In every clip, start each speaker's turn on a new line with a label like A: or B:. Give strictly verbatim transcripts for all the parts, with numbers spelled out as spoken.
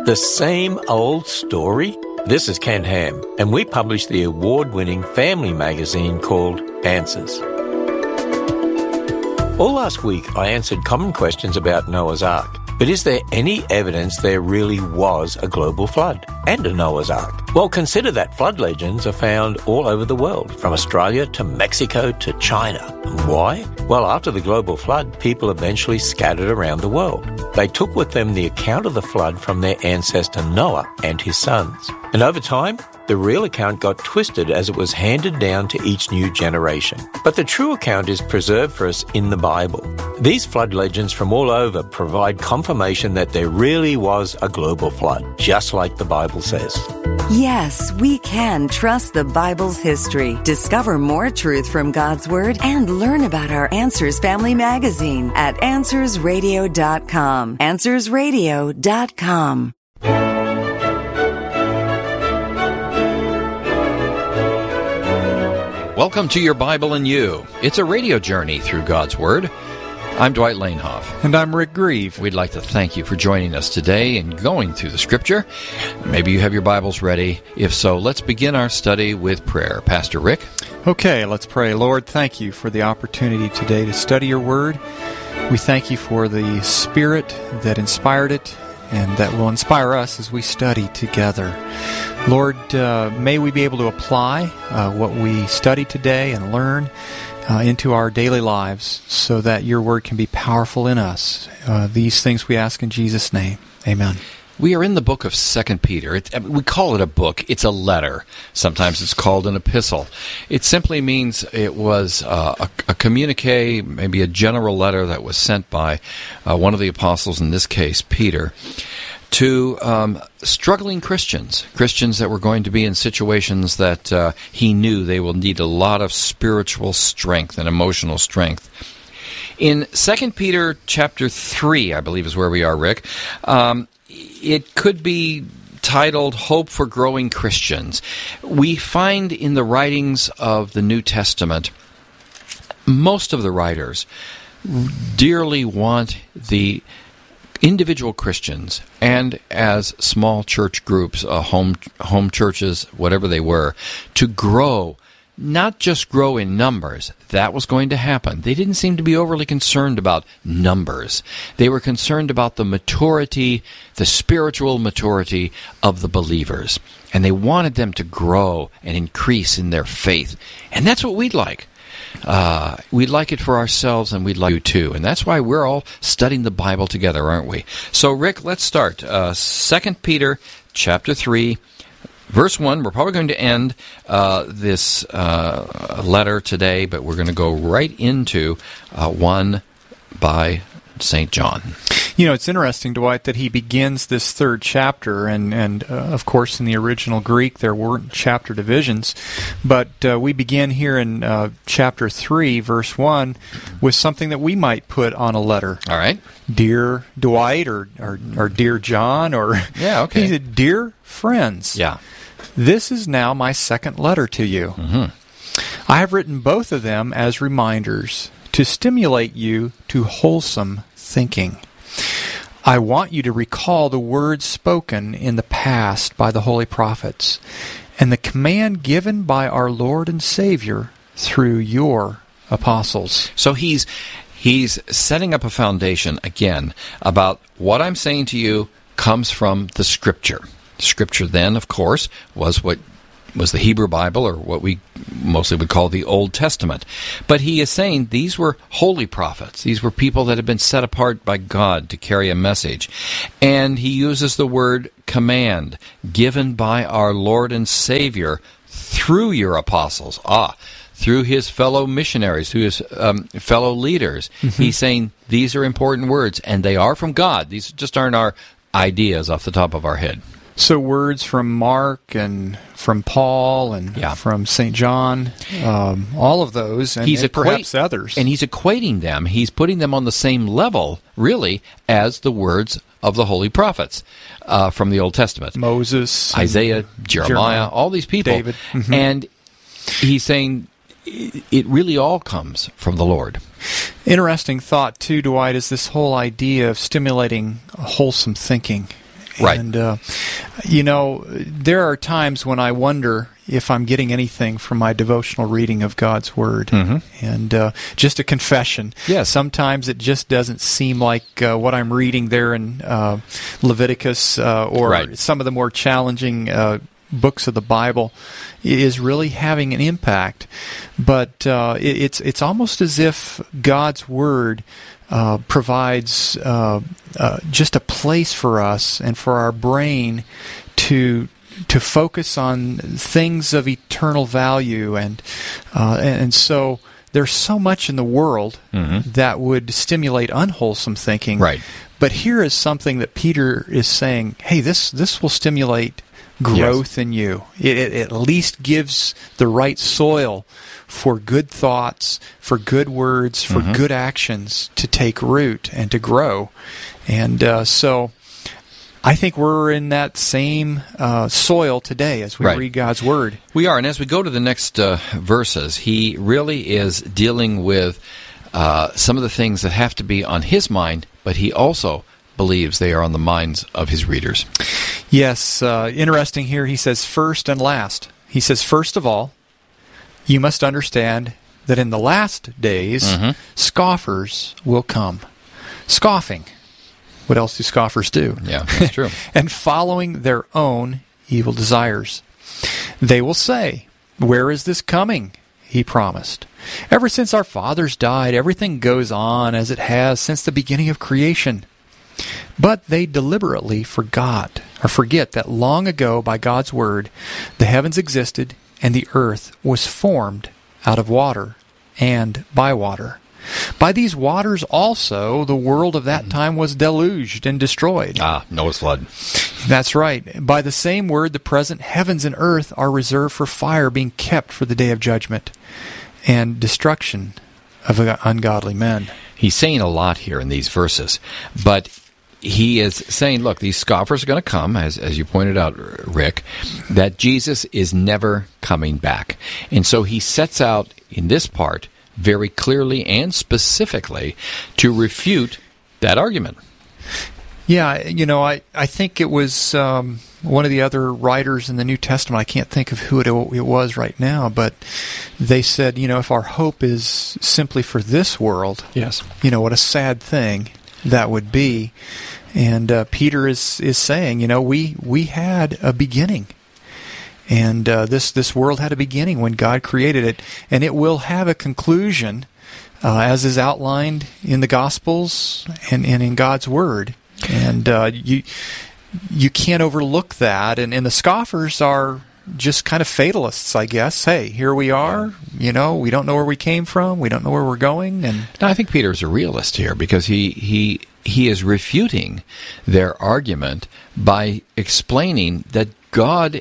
A: The same old story? This is Ken Ham, and we publish the award-winning family magazine called Answers. All last week, I answered common questions about Noah's Ark. But is there any evidence there really was a global flood and a Noah's Ark? Well, consider that flood legends are found all over the world, from Australia to Mexico to China. Why? Well, after the global flood, people eventually scattered around the world. They took with them the account of the flood from their ancestor Noah and his sons. And over time, the real account got twisted as it was handed down to each new generation. But the true account is preserved for us in the Bible. These flood legends from all over provide confirmation that there really was a global flood, just like the Bible says.
B: Yes, we can trust the Bible's history. Discover more truth from God's Word and learn about our Answers Family Magazine at answers radio dot com. answers radio dot com.
C: Welcome to Your Bible and You. It's a radio journey through God's Word. I'm Dwight Lanehoff.
D: And I'm Rick Grieve.
C: We'd like to thank you for joining us today and going through the Scripture. Maybe you have your Bibles ready. If so, let's begin our study with prayer. Pastor Rick?
D: Okay, let's pray. Lord, thank you for the opportunity today to study your Word. We thank you for the Spirit that inspired it and that will inspire us as we study together. Lord, uh, may we be able to apply uh, what we study today and learn uh, into our daily lives so that your word can be powerful in us. Uh, these things we ask in Jesus' name. Amen.
C: We are in the book of Second Peter. It, we call it a book. It's a letter. Sometimes it's called an epistle. It simply means it was uh, a, a communique, maybe a general letter that was sent by uh, one of the apostles, in this case, Peter, to um, struggling Christians, Christians that were going to be in situations that uh, he knew they will need a lot of spiritual strength and emotional strength. In Second Peter chapter three, I believe is where we are, Rick, um, it could be titled Hope for Growing Christians. We find in the writings of the New Testament, most of the writers dearly want the individual Christians, and as small church groups, uh, home home churches, whatever they were, to grow, not just grow in numbers. That was going to happen. They didn't seem to be overly concerned about numbers. They were concerned about the maturity, the spiritual maturity of the believers. And they wanted them to grow and increase in their faith. And that's what we'd like. Uh, we'd like it for ourselves, and we'd like you too. And that's why we're all studying the Bible together, aren't we? So, Rick, let's start. Uh, Second Peter chapter three, verse one. We're probably going to end uh, this uh, letter today, but we're going to go right into uh, one by Saint John.
D: You know, it's interesting, Dwight, that he begins this third chapter, and, and uh, of course, in the original Greek, there weren't chapter divisions, but uh, we begin here in uh, chapter three, verse one, with something that we might put on a letter.
C: All right. Dear
D: Dwight, or, or, or Dear John, or...
C: Yeah, okay.
D: He said, Dear friends.
C: Yeah.
D: This is now my second letter to you.
C: Mm-hmm.
D: I have written both of them as reminders to stimulate you to wholesome thinking. I want you to recall the words spoken in the past by the holy prophets and the command given by our Lord and Savior through your apostles.
C: So he's he's setting up a foundation, again, about what I'm saying to you comes from the Scripture. Scripture then, of course, was what was the Hebrew Bible, or what we mostly would call the Old Testament. But he is saying these were holy prophets. These were people that had been set apart by God to carry a message. And he uses the word command, given by our Lord and Savior through your apostles. Ah, through his fellow missionaries, through his um, fellow leaders. Mm-hmm. He's saying these are important words, and they are from God. These just aren't our ideas off the top of our head.
D: So words from Mark and from Paul and
C: yeah.
D: from Saint John, um, all of those, and,
C: he's
D: and
C: equate,
D: perhaps others.
C: And he's equating them. He's putting them on the same level, really, as the words of the holy prophets uh, from the Old Testament.
D: Moses,
C: Isaiah, Jeremiah,
D: Jeremiah,
C: all these people.
D: David. Mm-hmm.
C: And he's saying it really all comes from the Lord.
D: Interesting thought, too, Dwight, is this whole idea of stimulating wholesome thinking.
C: Right.
D: And, uh, you know, there are times when I wonder if I'm getting anything from my devotional reading of God's Word.
C: Mm-hmm.
D: And uh, just a confession.
C: Yes.
D: Sometimes it just doesn't seem like uh, what I'm reading there in uh, Leviticus uh, or
C: Right.
D: some of the more challenging uh, books of the Bible is really having an impact. But uh, it, it's it's almost as if God's Word uh, provides uh, uh, just a place for us and for our brain to to focus on things of eternal value, and uh, and, and so there's so much in the world
C: mm-hmm.
D: that would stimulate unwholesome thinking.
C: Right.
D: But here is something that Peter is saying, hey, this this will stimulate growth
C: yes.
D: in you. It, it at least gives the right soil for good thoughts, for good words, for
C: mm-hmm.
D: good actions to take root and to grow. And uh, so I think we're in that same uh, soil today as we
C: right.
D: read God's Word.
C: We are, and as we go to the next uh, verses, he really is dealing with uh, some of the things that have to be on his mind, but he also believes they are on the minds of his readers.
D: Yes, uh, interesting here. He says first and last. He says, first of all, you must understand that in the last days,
C: mm-hmm.
D: scoffers will come. Scoffing. What else do scoffers do?
C: Yeah, that's true.
D: And following their own evil desires. They will say, where is this coming? He promised. Ever since our fathers died, everything goes on as it has since the beginning of creation. But they deliberately forgot or forget that long ago by God's word, the heavens existed and the earth was formed out of water and by water. By these waters also the world of that time was deluged and destroyed.
C: Ah, Noah's flood.
D: That's right. By the same word, the present heavens and earth are reserved for fire, being kept for the day of judgment and destruction of ungodly men.
C: He's saying a lot here in these verses, but he is saying, look, these scoffers are going to come, as as you pointed out, Rick, that Jesus is never coming back. And so he sets out in this part very clearly and specifically to refute that argument.
D: Yeah, you know, I, I think it was um, one of the other writers in the New Testament, I can't think of who it, it was right now, but they said, you know, if our hope is simply for this world,
C: yes,
D: you know, what a sad thing that would be. And uh, Peter is, is saying, you know, we, we had a beginning. And uh, this, this world had a beginning when God created it, and it will have a conclusion, uh, as is outlined in the Gospels and, and in God's Word. And uh, you you can't overlook that. And, and the scoffers are just kind of fatalists, I guess. Hey, here we are. You know, we don't know where we came from. We don't know where we're going. And
C: now, I think Peter's a realist here because he he he is refuting their argument by explaining that God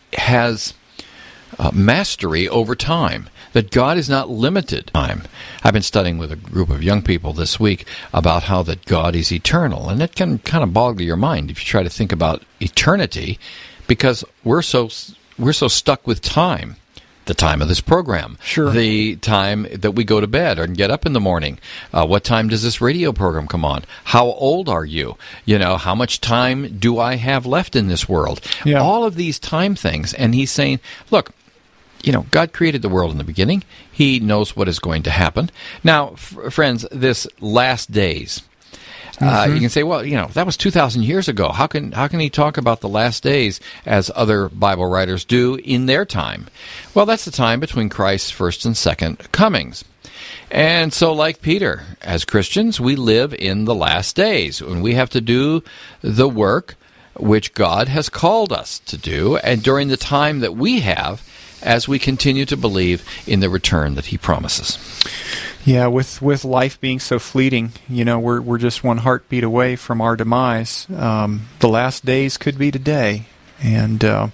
C: has uh, mastery over time, that God is not limited time. I've been studying with a group of young people this week about how that God is eternal, and it can kind of boggle your mind if you try to think about eternity, because we're so we're so stuck with time. The time of this program,
D: sure.
C: The time that we go to bed or get up in the morning. Uh, what time does this radio program come on? How old are you? You know, how much time do I have left in this world?
D: Yeah.
C: All of these time things. And he's saying, look, you know, God created the world in the beginning. He knows what is going to happen. Now, f- friends, this last days, Uh,
D: mm-hmm.
C: you can say, well, you know, that was two thousand years ago. How can how can he talk about the last days as other Bible writers do in their time? Well, that's the time between Christ's first and second comings. And so, like Peter, as Christians, we live in the last days, and we have to do the work which God has called us to do, and during the time that we have, as we continue to believe in the return that he promises.
D: Yeah, with, with life being so fleeting, you know, we're we're just one heartbeat away from our demise. Um, the last days could be today, and uh,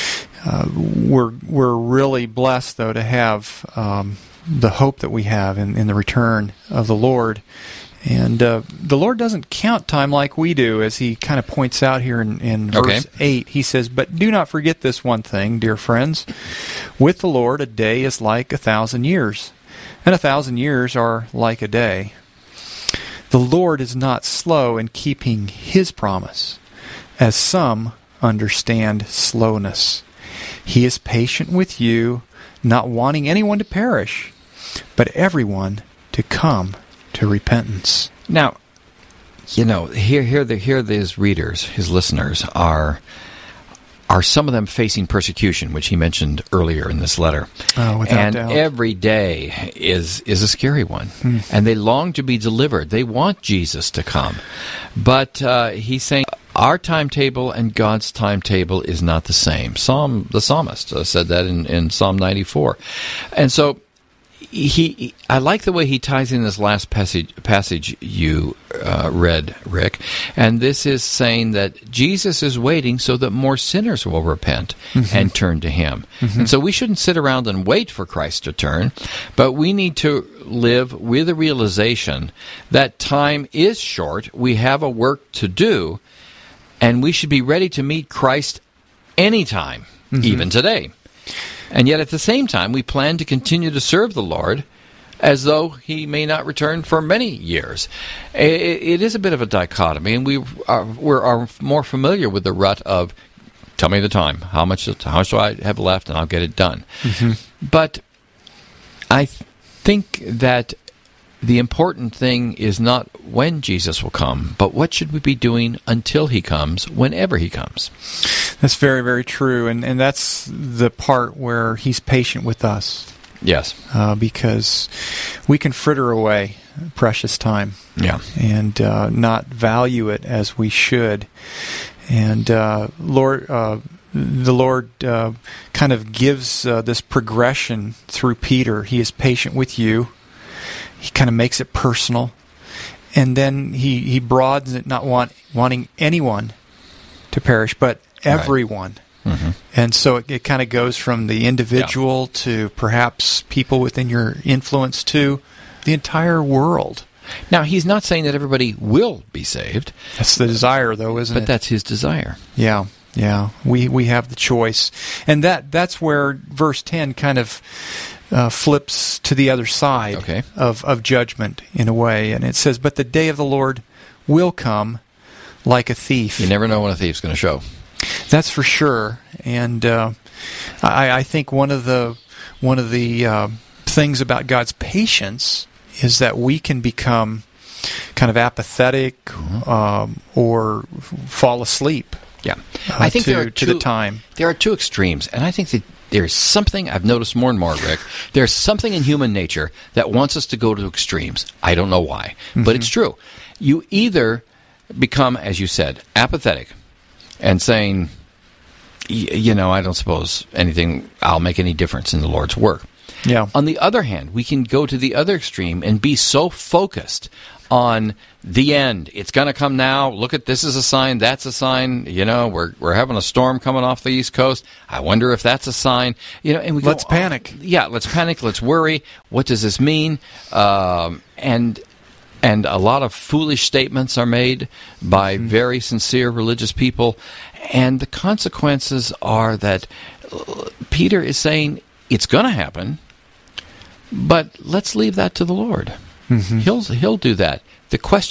D: uh, we're we're really blessed though to have um, the hope that we have in, in the return of the Lord. And uh, the Lord doesn't count time like we do, as he kind of points out here in, in verse
C: okay.
D: eight. He says, "But do not forget this one thing, dear friends. With the Lord, a day is like a thousand years, and a thousand years are like a day. The Lord is not slow in keeping his promise, as some understand slowness. He is patient with you, not wanting anyone to perish, but everyone to come to repentance.
C: Now, you know, here, here, the, here, these readers, his listeners, are are some of them facing persecution, which he mentioned earlier in this letter.
D: Oh, without
C: and
D: doubt.
C: every day is is a scary one,
D: Hmm.
C: and they long to be delivered. They want Jesus to come, but uh, he's saying our timetable and God's timetable is not the same. Psalm the psalmist uh, said that in, in Psalm ninety-four, and so. He, I like the way he ties in this last passage, passage you uh, read, Rick, and this is saying that Jesus is waiting so that more sinners will repent mm-hmm. and turn to Him. Mm-hmm. And so we shouldn't sit around and wait for Christ to turn, but we need to live with the realization that time is short, we have a work to do, and we should be ready to meet Christ anytime, mm-hmm. even today. And yet at the same time, we plan to continue to serve the Lord as though He may not return for many years. It, it is a bit of a dichotomy, and we are, we're are more familiar with the rut of, tell me the time, how much, how much do I have left, and I'll get it done. Mm-hmm. But I th- think that the important thing is not when Jesus will come, but what should we be doing until He comes, whenever He comes.
D: That's very, very true, and and that's the part where He's patient with us.
C: Yes.
D: Uh, because we can fritter away precious time.
C: Yeah.
D: And uh, not value it as we should. And uh, Lord, uh, the Lord uh, kind of gives uh, this progression through Peter. He is patient with you. He kind of makes it personal. And then he, he broadens it, not want, wanting anyone to perish, but everyone. Right. Mm-hmm. And so it, it kind of goes from the individual yeah. to perhaps people within your influence to the entire world.
C: Now, he's not saying that everybody will be saved.
D: That's the desire, though, isn't
C: but
D: it?
C: But that's his desire.
D: Yeah, yeah. We we have the choice. And that that's where verse ten kind of uh, flips to the other side
C: okay.
D: of, of judgment in a way. And it says, but the day of the Lord will come like a thief.
C: You never know when a thief's going to show.
D: That's for sure. And uh, I, I think one of the one of the uh, things about God's patience is that we can become kind of apathetic mm-hmm. um, or fall asleep.
C: Yeah,
D: uh,
C: I think
D: to,
C: there are
D: to
C: two,
D: the time.
C: There are two extremes, and I think that there's something I've noticed more and more, Rick. There's something in human nature that wants us to go to extremes. I don't know why, mm-hmm. but it's true. You either become, as you said, apathetic and saying, you know, I don't suppose anything, I'll make any difference in the Lord's work.
D: Yeah.
C: On the other hand, we can go to the other extreme and be so focused on the end. It's going to come now. Look at this is a sign. That's a sign. You know, we're we're having a storm coming off the East Coast. I wonder if that's a sign. You know, and we
D: let's
C: go,
D: panic.
C: Oh, yeah, let's panic. Let's worry. What does this mean? Um, and and a lot of foolish statements are made by mm-hmm. very sincere religious people, and the consequences are that Peter is saying it's going to happen. But let's leave that to the Lord. Mm-hmm. He'll he'll do that. The question